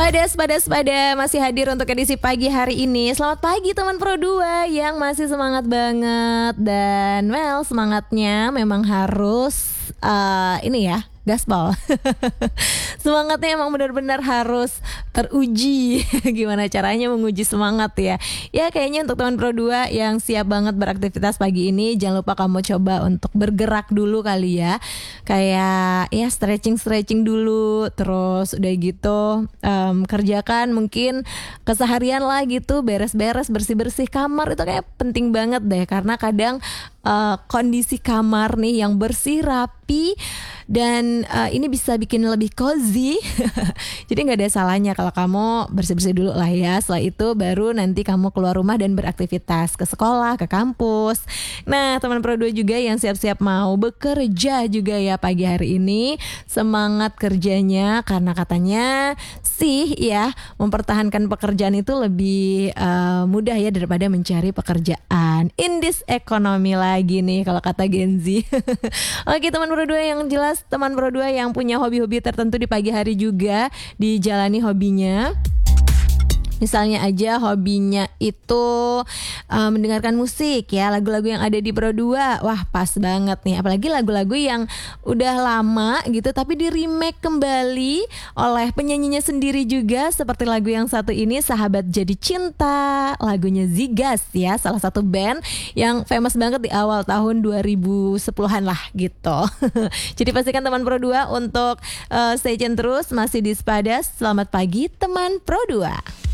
Pada masih hadir untuk edisi pagi hari ini. Selamat pagi teman Pro 2 yang masih semangat banget. Dan semangatnya memang harus ini ya, gaspol. Semangatnya emang benar-benar harus teruji. Gimana caranya menguji semangat ya? Ya kayaknya untuk teman Pro 2 yang siap banget beraktivitas pagi ini, jangan lupa kamu coba untuk bergerak dulu kali ya. Kayak ya stretching dulu. Terus udah gitu kerjakan mungkin keseharian lah gitu, beres-beres, bersih-bersih kamar. Itu kayak penting banget deh, karena kadang kondisi kamar nih yang bersih, rapi, dan ini bisa bikin lebih cozy. Jadi gak ada salahnya kalau kamu bersih-bersih dulu lah ya. Setelah itu baru nanti kamu keluar rumah dan beraktivitas ke sekolah, ke kampus. Nah teman Pro 2 juga yang siap-siap mau bekerja juga ya pagi hari ini, semangat kerjanya, karena katanya sih ya mempertahankan pekerjaan itu lebih mudah ya daripada mencari pekerjaan in this economy lagi nih kalau kata Gen Z. Oke teman Pro 2 yang jelas, teman Pro 2 yang punya hobi-hobi tertentu di pagi hari juga dijalani hobinya. Misalnya aja hobinya itu mendengarkan musik ya, lagu-lagu yang ada di Pro 2. Wah pas banget nih, apalagi lagu-lagu yang udah lama gitu tapi di remake kembali oleh penyanyinya sendiri juga. Seperti lagu yang satu ini, Sahabat Jadi Cinta, lagunya Zigas ya, salah satu band yang famous banget di awal tahun 2010-an lah gitu. Jadi pastikan teman Pro 2 untuk stay tune terus masih di Sepadas. Selamat pagi teman Pro 2.